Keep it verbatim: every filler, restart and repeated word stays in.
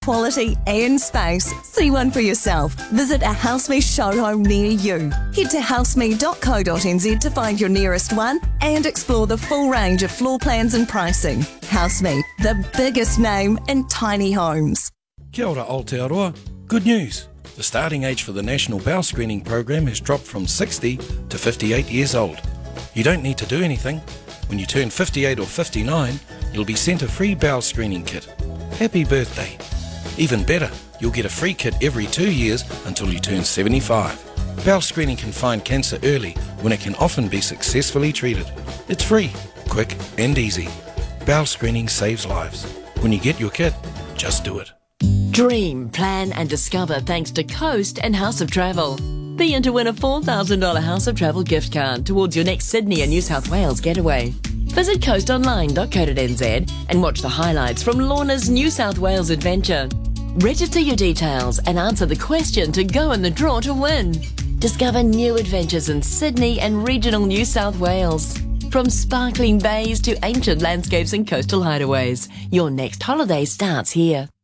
quality and space. See one for yourself. Visit a Housemate showroom near you. Head to housemate dot co dot n z to find your nearest one and explore the full range of floor plans and pricing. Housemate, the biggest name in tiny homes. Kia ora Aotearoa. Good news. The starting age for the National Bowel Screening Program has dropped from sixty to fifty-eight years old. You don't need to do anything. When you turn fifty-eight or fifty-nine, you'll be sent a free bowel screening kit. Happy birthday! Even better, you'll get a free kit every two years until you turn seventy-five. Bowel screening can find cancer early when it can often be successfully treated. It's free, quick and easy. Bowel screening saves lives. When you get your kit, just do it. Dream, plan and discover thanks to Coast and House of Travel. Be in to win a four thousand dollars House of Travel gift card towards your next Sydney and New South Wales getaway. Visit coast online dot co dot n z and watch the highlights from Lorna's New South Wales adventure. Register your details and answer the question to go in the draw to win. Discover new adventures in Sydney and regional New South Wales. From sparkling bays to ancient landscapes and coastal hideaways, your next holiday starts here.